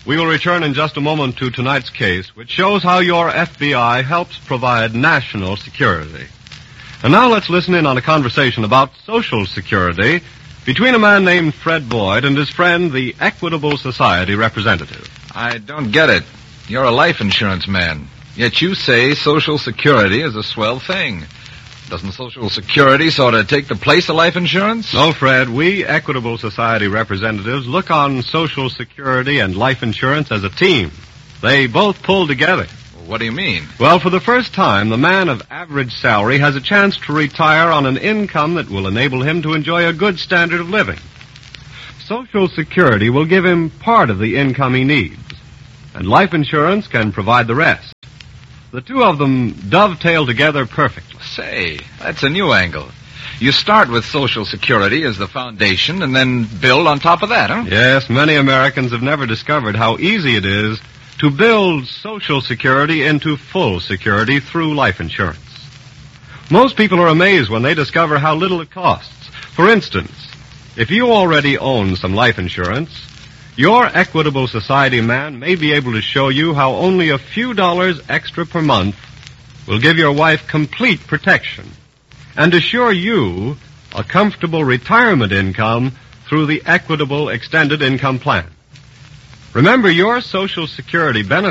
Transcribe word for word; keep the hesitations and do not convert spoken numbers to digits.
We will return in just a moment to tonight's case, which shows how your F B I helps provide national security. And now let's listen in on a conversation about Social Security between a man named Fred Boyd and his friend, the Equitable Society representative. I don't get it. You're a life insurance man, yet you say Social Security is a swell thing. Doesn't Social Security sort of take the place of life insurance? No, Fred. We Equitable Society representatives look on Social Security and life insurance as a team. They both pull together. What do you mean? Well, for the first time, the man of average salary has a chance to retire on an income that will enable him to enjoy a good standard of living. Social Security will give him part of the income he needs, and life insurance can provide the rest. The two of them dovetail together perfectly. Say, that's a new angle. You start with Social Security as the foundation and then build on top of that, huh? Yes, many Americans have never discovered how easy it is to build Social Security into full security through life insurance. Most people are amazed when they discover how little it costs. For instance, if you already own some life insurance, your Equitable Society man may be able to show you how only a few dollars extra per month will give your wife complete protection and assure you a comfortable retirement income through the Equitable Extended Income Plan. Remember, your Social Security benefits